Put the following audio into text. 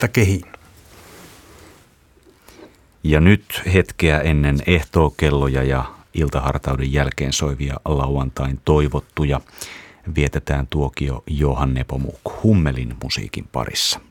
että kehiin. Ja nyt hetkeä ennen ehtookelloja ja iltahartauden jälkeen soivia lauantain toivottuja vietetään tuokio Johan Nepomuk Hummelin musiikin parissa.